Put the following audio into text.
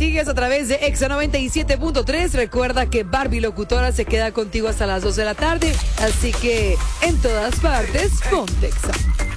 sigues a través de Exa 97.3. Recuerda que Barbie Locutora se queda contigo hasta las 2 de la tarde. Así que en todas partes, ponte Exa.